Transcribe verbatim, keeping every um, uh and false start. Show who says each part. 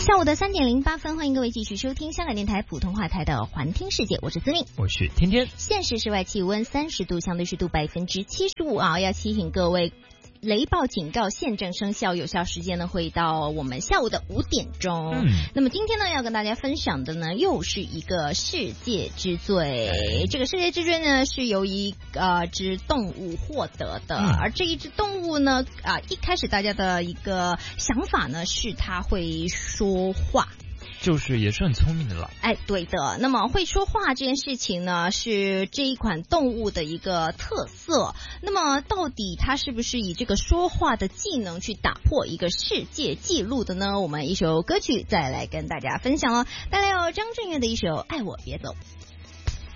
Speaker 1: 下午的三点零八分，欢迎各位继续收听香港电台普通话台的环听世界，我是司令，
Speaker 2: 我是天天。
Speaker 1: 现时室外气温三十度，相对湿度百分之七十五啊，要提醒各位。雷暴警告现正生效，有效时间呢会到我们下午的五点钟。嗯，那么今天呢要跟大家分享的呢又是一个世界之最。这个世界之最呢是由一呃只动物获得的，嗯、而这一只动物呢啊、呃、一开始大家的一个想法呢是它会说话。
Speaker 2: 就是也是很聪明的了，
Speaker 1: 哎，对的。那么会说话这件事情呢，是这一款动物的一个特色。那么到底它是不是以这个说话的技能去打破一个世界纪录的呢？我们一首歌曲再来跟大家分享了，带来有张震岳的一首《爱我别走》。